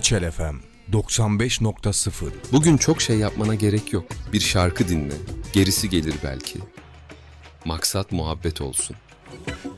Niçel FM 95.0. Bugün çok şey yapmana gerek yok. Bir şarkı dinle, gerisi gelir belki. Maksat muhabbet olsun.